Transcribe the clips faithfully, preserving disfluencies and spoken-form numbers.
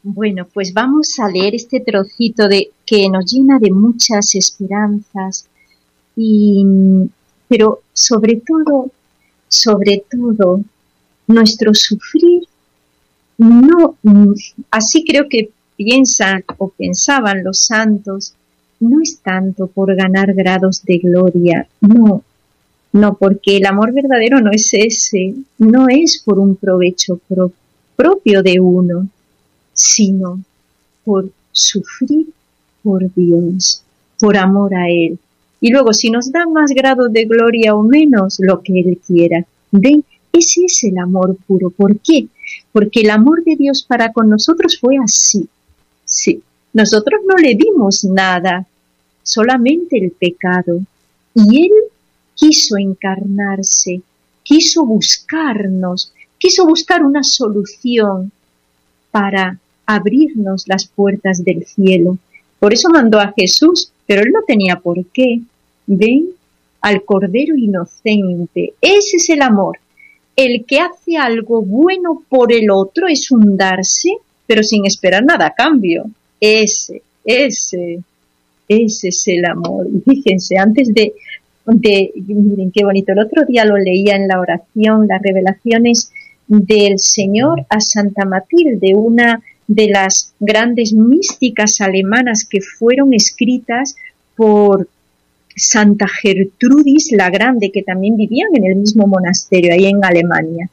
Bueno, pues vamos a leer este trocito de que nos llena de muchas esperanzas y, pero sobre todo, sobre todo, nuestro sufrir no, así creo que piensan o pensaban los santos, no es tanto por ganar grados de gloria, no, no, porque el amor verdadero no es ese, no es por un provecho pro, propio de uno, sino por sufrir por Dios, por amor a Él. Y luego, si nos da más grado de gloria o menos, lo que Él quiera. ¿Ven? Ese es el amor puro. ¿Por qué? Porque el amor de Dios para con nosotros fue así. Sí, nosotros no le dimos nada, solamente el pecado. Y Él quiso encarnarse, quiso buscarnos, quiso buscar una solución para abrirnos las puertas del cielo. Por eso mandó a Jesús, pero Él no tenía por qué. ¿Ven? Al Cordero Inocente. Ese es el amor. El que hace algo bueno por el otro es un darse, pero sin esperar nada a cambio. Ese, ese, ese es el amor. Y fíjense, antes de, de, miren qué bonito, el otro día lo leía en la oración, las revelaciones del Señor a Santa Matilde, una de las grandes místicas alemanas que fueron escritas por Santa Gertrudis la Grande, que también vivían en el mismo monasterio, ahí en Alemania.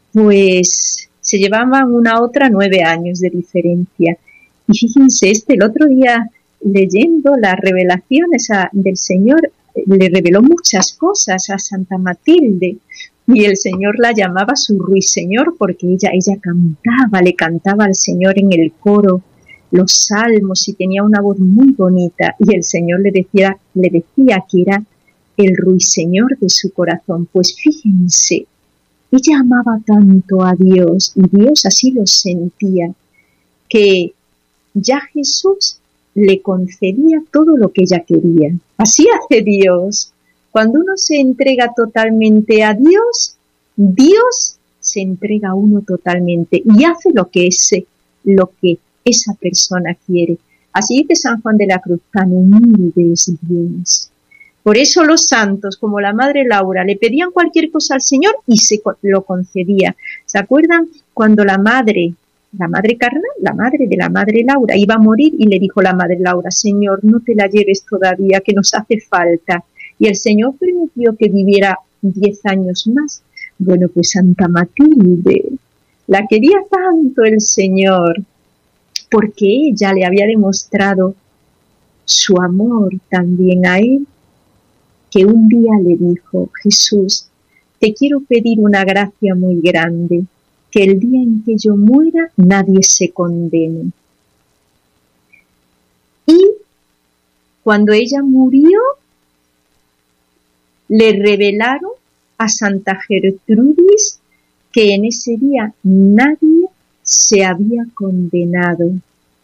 Pues se llevaban una a otra nueve años de diferencia. Y fíjense, este el otro día, leyendo las revelaciones a, del Señor, le reveló muchas cosas a Santa Matilde. Y el Señor la llamaba su ruiseñor porque ella, ella cantaba, le cantaba al Señor en el coro los salmos y tenía una voz muy bonita. Y el Señor le decía, le decía que era el ruiseñor de su corazón. Pues fíjense, ella amaba tanto a Dios y Dios así lo sentía, que ya Jesús le concedía todo lo que ella quería. Así hace Dios. Cuando uno se entrega totalmente a Dios, Dios se entrega a uno totalmente y hace lo que ese, lo que esa persona quiere. Así dice San Juan de la Cruz, tan humilde es Dios. Por eso los santos, como la Madre Laura, le pedían cualquier cosa al Señor y se lo concedía. ¿Se acuerdan cuando la madre, la madre carnal, la madre de la Madre Laura, iba a morir y le dijo la Madre Laura, Señor, no te la lleves todavía, que nos hace falta? Y el Señor permitió que viviera diez años más. Bueno, pues Santa Matilde, la quería tanto el Señor, porque ella le había demostrado su amor también a Él, que un día le dijo, Jesús, te quiero pedir una gracia muy grande, que el día en que yo muera nadie se condene. Y cuando ella murió, le revelaron a Santa Gertrudis que en ese día nadie se había condenado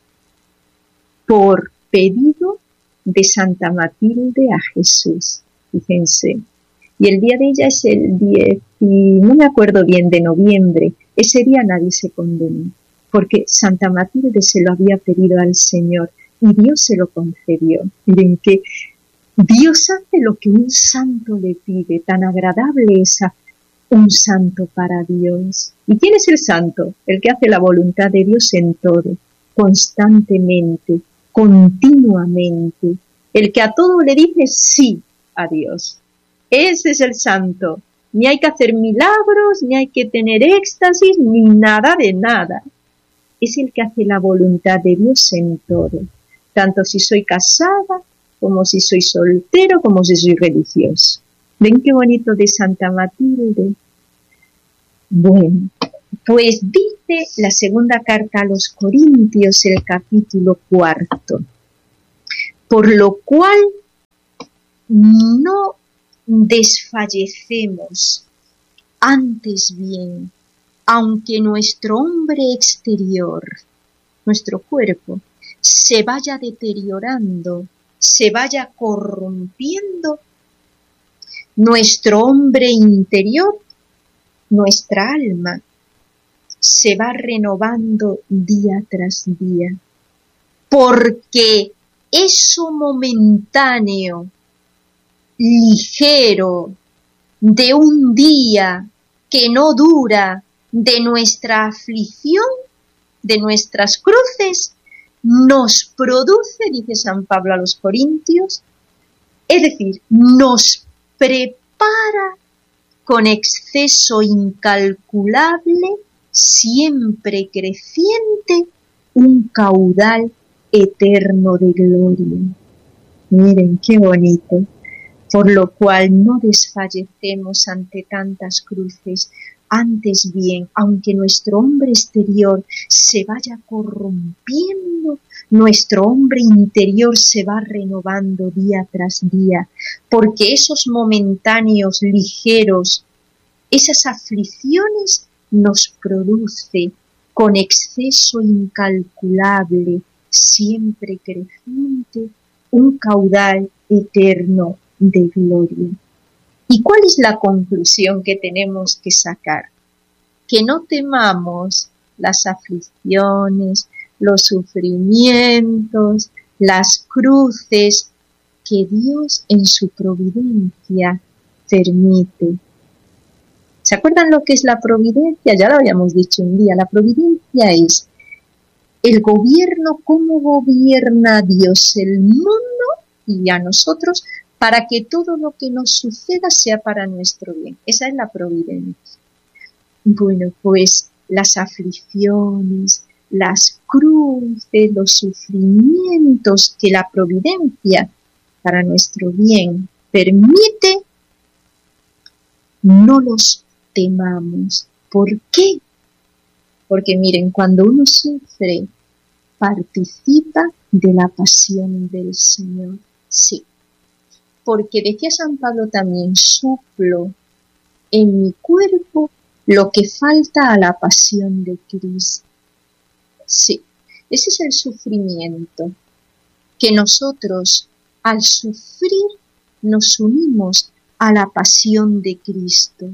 por pedido de Santa Matilde a Jesús. Fíjense. Y el día de ella es el diez, y no me acuerdo bien, de noviembre. Ese día nadie se condenó, porque Santa Matilde se lo había pedido al Señor y Dios se lo concedió. Miren que Dios hace lo que un santo le pide, tan agradable es a un santo para Dios. ¿Y quién es el santo? El que hace la voluntad de Dios en todo, constantemente, continuamente. El que a todo le dice sí a Dios. Ese es el santo. Ni hay que hacer milagros, ni hay que tener éxtasis, ni nada de nada. Es el que hace la voluntad de Dios en todo. Tanto si soy casada, como si soy soltero, como si soy religioso. ¿Ven qué bonito de Santa Matilde? Bueno, pues dice la segunda carta a los Corintios, el capítulo cuarto. Por lo cual no desfallecemos, antes bien, aunque nuestro hombre exterior, nuestro cuerpo, se vaya deteriorando, se vaya corrompiendo, nuestro hombre interior, nuestra alma, se va renovando día tras día, porque eso momentáneo, ligero, de un día que no dura, de nuestra aflicción, de nuestras cruces, nos produce, dice San Pablo a los Corintios, es decir, nos prepara con exceso incalculable, siempre creciente, un caudal eterno de gloria. Miren qué bonito. Por lo cual no desfallecemos ante tantas cruces, antes bien, aunque nuestro hombre exterior se vaya corrompiendo, nuestro hombre interior se va renovando día tras día, porque esos momentáneos ligeros, esas aflicciones nos produce con exceso incalculable, siempre creciente, un caudal eterno de gloria. ¿Y cuál es la conclusión que tenemos que sacar? Que no temamos las aflicciones, los sufrimientos, las cruces que Dios en su providencia permite. ¿Se acuerdan lo que es la providencia? Ya lo habíamos dicho un día. La providencia es el gobierno, cómo gobierna Dios el mundo y a nosotros, para que todo lo que nos suceda sea para nuestro bien. Esa es la providencia. Bueno, pues las aflicciones, las cruces, los sufrimientos que la providencia para nuestro bien permite, no los temamos. ¿Por qué? Porque miren, cuando uno sufre, participa de la pasión del Señor. Sí. Porque decía San Pablo también, suplo en mi cuerpo lo que falta a la pasión de Cristo. Sí, ese es el sufrimiento, que nosotros al sufrir nos unimos a la pasión de Cristo.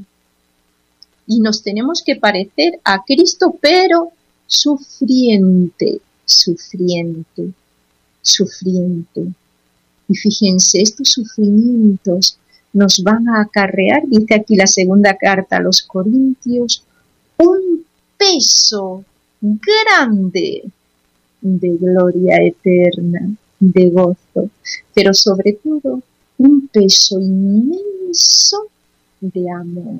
Y nos tenemos que parecer a Cristo, pero sufriente, sufriente, sufriente. Y fíjense, estos sufrimientos nos van a acarrear, dice aquí la segunda carta a los Corintios, un peso grande de gloria eterna, de gozo, pero sobre todo un peso inmenso de amor.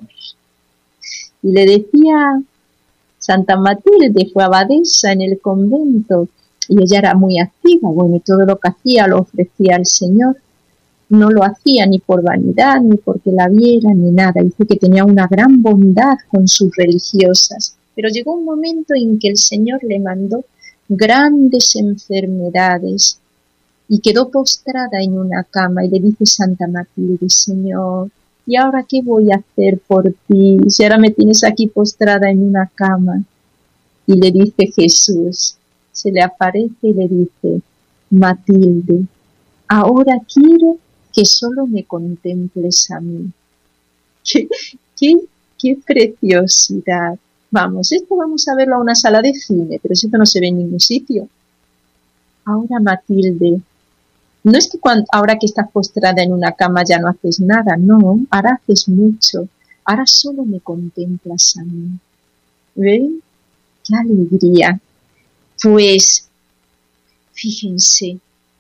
Y le decía Santa Matilde, fue abadesa en el convento, y ella era muy activa, bueno, y todo lo que hacía lo ofrecía al Señor. No lo hacía ni por vanidad, ni porque la viera, ni nada. Dice que tenía una gran bondad con sus religiosas. Pero llegó un momento en que el Señor le mandó grandes enfermedades y quedó postrada en una cama y le dice Santa Matilde, Señor, ¿y ahora qué voy a hacer por ti? Si ahora me tienes aquí postrada en una cama. Y le dice Jesús, se le aparece y le dice, Matilde, ahora quiero que solo me contemples a mí. ¡Qué, qué, qué preciosidad! Vamos, esto vamos a verlo a una sala de cine, pero esto no se ve en ningún sitio. Ahora, Matilde, no es que cuando, ahora que estás postrada en una cama ya no haces nada, no, ahora haces mucho. Ahora solo me contemplas a mí. ¿Ven? ¡Qué alegría! Pues, fíjense,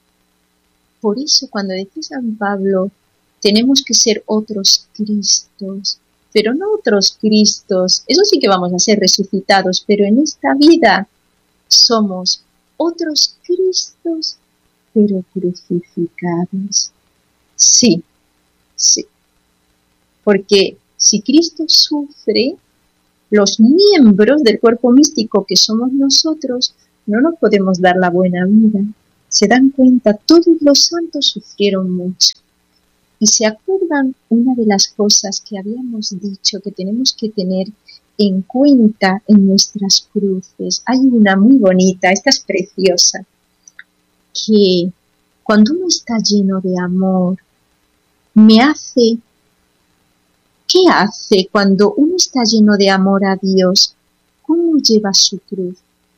por eso cuando dice San Pablo, tenemos que ser otros Cristos, pero no otros Cristos, eso sí que vamos a ser resucitados, pero en esta vida somos otros Cristos, pero crucificados. Sí, sí, porque si Cristo sufre, los miembros del cuerpo místico que somos nosotros, no nos podemos dar la buena vida. Se dan cuenta, todos los santos sufrieron mucho. Y se acuerdan una de las cosas que habíamos dicho que tenemos que tener en cuenta en nuestras cruces. Hay una muy bonita, esta es preciosa, que cuando uno está lleno de amor, me hace, ¿qué hace cuando uno está lleno de amor a Dios? ¿cómo lleva su cruz?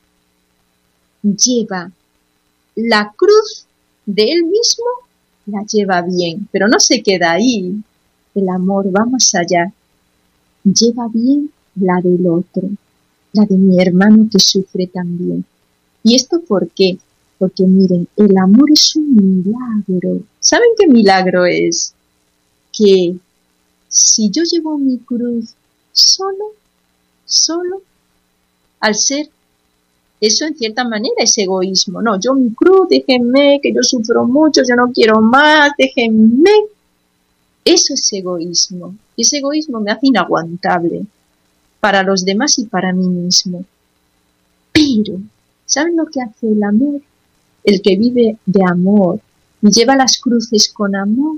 Lleva la cruz de él mismo, la lleva bien, pero no se queda ahí. El amor va más allá. Lleva bien la del otro, la de mi hermano que sufre también. ¿Y esto por qué? Porque miren, el amor es un milagro. ¿Saben qué milagro es? Que si yo llevo mi cruz solo, solo, al ser, eso en cierta manera es egoísmo. No, yo mi cruz, déjenme, que yo sufro mucho, yo no quiero más, déjenme. Eso es egoísmo. Ese egoísmo me hace inaguantable para los demás y para mí mismo. Pero, ¿saben lo que hace el amor? El que vive de amor y lleva las cruces con amor.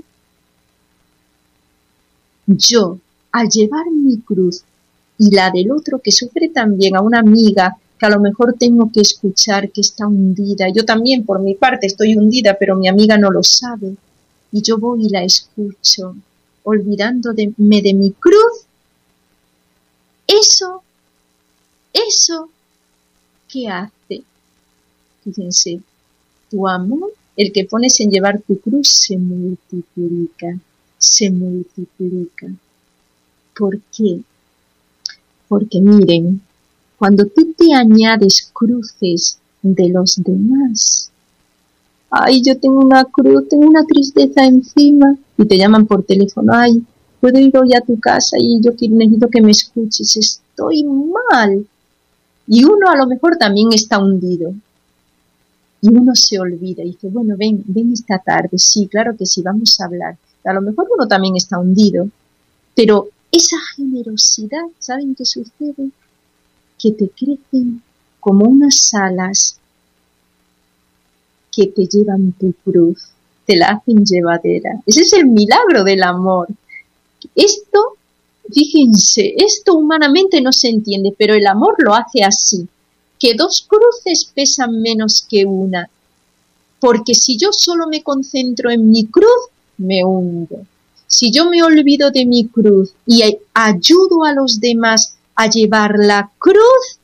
Yo, al llevar mi cruz y la del otro que sufre también, a una amiga que a lo mejor tengo que escuchar que está hundida, yo también por mi parte estoy hundida, pero mi amiga no lo sabe, y yo voy y la escucho, olvidándome de, de mi cruz, eso, eso, ¿qué hace? Fíjense, tu amor, el que pones en llevar tu cruz, se multiplica, se multiplica. ¿Por qué? Porque miren, cuando tú te añades cruces de los demás, ay, yo tengo una cruz, tengo una tristeza encima, y te llaman por teléfono, ay, puedo ir hoy a tu casa y yo necesito que me escuches, estoy mal. Y uno a lo mejor también está hundido. Y uno se olvida y dice, bueno, ven, ven esta tarde, sí, claro que sí, vamos a hablar. A lo mejor uno también está hundido, pero esa generosidad, ¿saben qué sucede? Que te crecen como unas alas que te llevan tu cruz, te la hacen llevadera. Ese es el milagro del amor. Esto, fíjense, esto humanamente no se entiende, pero el amor lo hace así. Que dos cruces pesan menos que una, porque si yo solo me concentro en mi cruz, me hundo. Si yo me olvido de mi cruz y ayudo a los demás a llevar la cruz,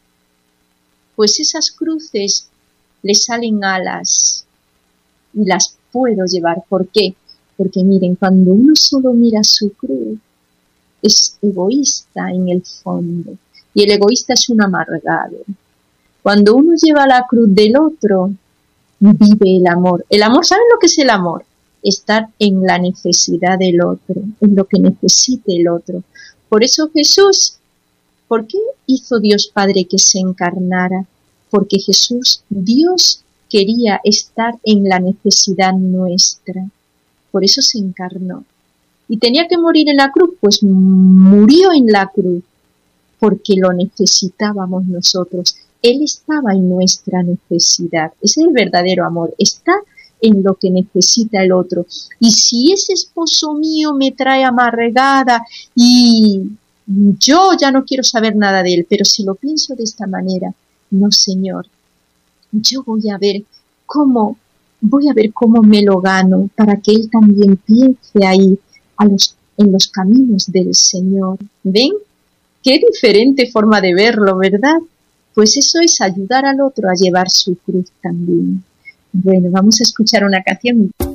pues esas cruces le salen alas y las puedo llevar. ¿Por qué? Porque miren, cuando uno solo mira su cruz, es egoísta en el fondo. Y el egoísta es un amargado. Cuando uno lleva la cruz del otro, vive el amor. El amor, ¿saben lo que es el amor? Estar en la necesidad del otro, en lo que necesite el otro. Por eso Jesús, ¿por qué hizo Dios Padre que se encarnara? Porque Jesús, Dios, quería estar en la necesidad nuestra. Por eso se encarnó. ¿Y tenía que morir en la cruz? Pues murió en la cruz, porque lo necesitábamos nosotros. Él estaba en nuestra necesidad. Es el verdadero amor. Está en lo que necesita el otro. Y si ese esposo mío me trae amargada y yo ya no quiero saber nada de él, pero si lo pienso de esta manera, no, Señor, yo voy a ver cómo, voy a ver cómo me lo gano para que él también piense ahí a los, en los caminos del Señor. ¿Ven? Qué diferente forma de verlo, ¿verdad? Pues eso es ayudar al otro a llevar su cruz también. Bueno, vamos a escuchar una canción.